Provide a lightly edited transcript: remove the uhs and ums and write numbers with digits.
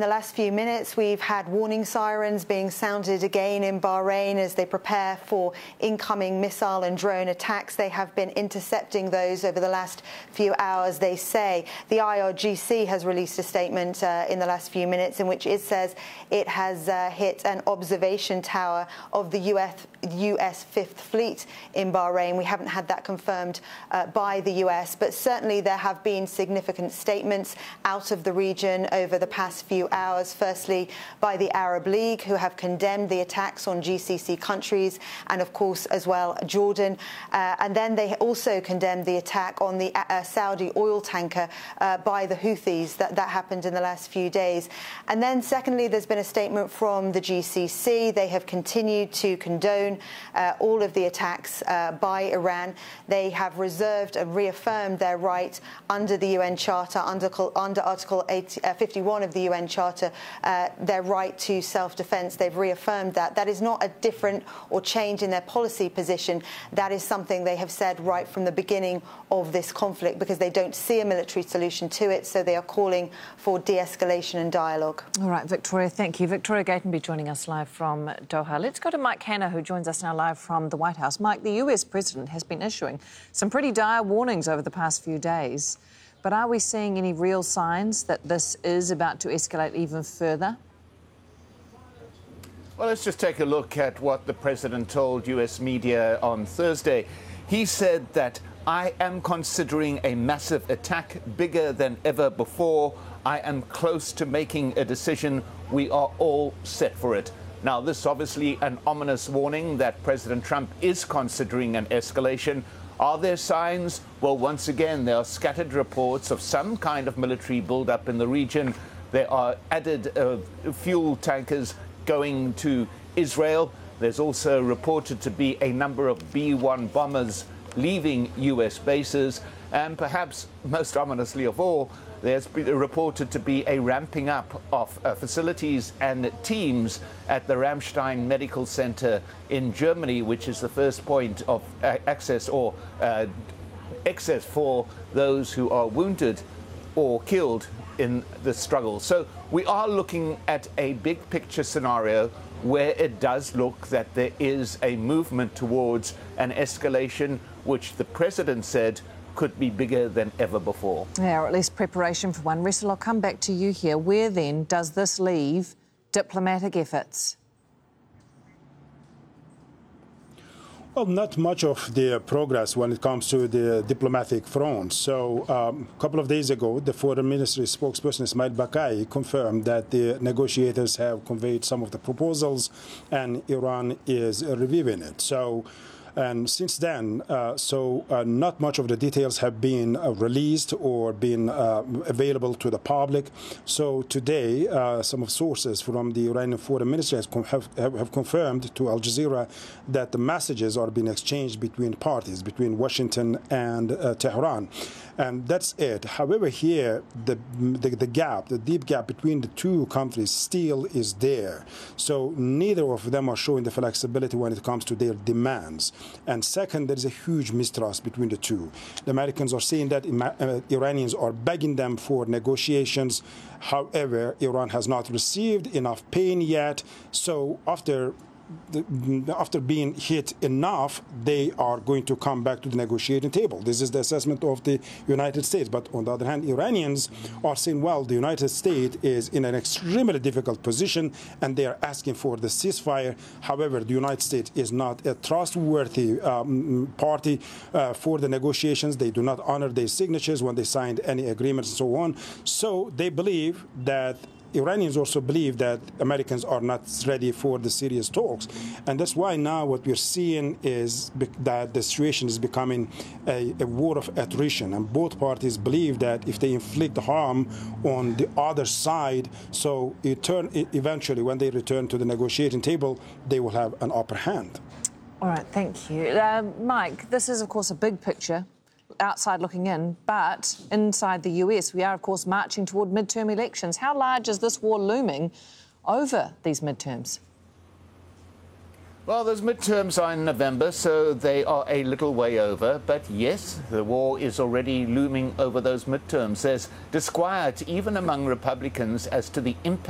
the last few minutes, we've had warning sirens being sounded again in Bahrain as they prepare for incoming missile and drone attacks. They have been intercepting those over the last few hours, they say. The IRGC has released a statement in the last few minutes in which it says it has hit an observation tower of the US Fifth Fleet in Bahrain. We haven't had that confirmed by the US, but certainly there have been significant statements out of the region over the past few hours. Firstly, by the Arab League, who have condemned the attacks on GCC countries and, of course, as well, Jordan. And then they also condemned the attack on the Saudi oil tanker by the Houthis that happened in the last few days. And then, secondly, there's been a statement from the GCC. They have continued to condone all of the attacks by Iran. They have reserved and reaffirmed their right under the UN Charter, under Article 51 of the UN Charter, their right to self-defence. They've reaffirmed that. That is not a different or change in their policy position. That is something they have said right from the beginning of this conflict, because they don't see a military solution to it, so they are calling for de-escalation and dialogue. All right, Victoria, thank you. Victoria Gatenby joining us live from Doha. Let's go to Mike Hanna, who joins us now live from the White House. Mike, the US president has been issuing some pretty dire warnings over the past few days. But are we seeing any real signs that this is about to escalate even further? Well, let's just take a look at what the president told US media on Thursday. He said that I am considering a massive attack, bigger than ever before. I am close to making a decision. We are all set for it. Now, this is obviously an ominous warning that President Trump is considering an escalation. Are there signs? Well, once again, there are scattered reports of some kind of military buildup in the region. There are added fuel tankers going to Israel. There's also reported to be a number of B-1 bombers leaving U.S. bases. And perhaps most ominously of all, there's been reported to be a ramping up of facilities and teams at the Ramstein Medical Center in Germany, which is the first point of access or access for those who are wounded or killed in the struggle. So we are looking at a big picture scenario where it does look that there is a movement towards an escalation, which the president said could be bigger than ever before. Yeah, or at least preparation for one. Russell, I'll come back to you here. Where then does this leave diplomatic efforts? Well, not much of the progress when it comes to the diplomatic front. So a couple of days ago, the Foreign Ministry spokesperson Ismail Bakai confirmed that the negotiators have conveyed some of the proposals and Iran is reviewing it. And since then, not much of the details have been released or been available to the public. So today, some of sources from the Iranian Foreign Ministry have confirmed to Al Jazeera that the messages are being exchanged between parties, between Washington and Tehran. And that's it. However, here, the deep gap between the two countries still is there. So neither of them are showing the flexibility when it comes to their demands. And second, there is a huge mistrust between the two. The Americans are saying that Iranians are begging them for negotiations. However, Iran has not received enough pain yet. So after being hit enough, they are going to come back to the negotiating table. This is the assessment of the United States. But on the other hand, Iranians are saying, well, the United States is in an extremely difficult position and they are asking for the ceasefire. However, the United States is not a trustworthy party for the negotiations. They do not honor their signatures when they signed any agreements and so on. So they believe that Iranians also believe that Americans are not ready for the serious talks. And that's why now what we're seeing is that the situation is becoming a war of attrition. And both parties believe that if they inflict harm on the other side, so eventually when they return to the negotiating table, they will have an upper hand. All right, thank you. Mike, this is, of course, a big picture, outside looking in, but inside the US, we are, of course, marching toward midterm elections. How large is this war looming over these midterms? Well, those midterms are in November, so they are a little way over. But yes, the war is already looming over those midterms. There's disquiet even among Republicans as to the impact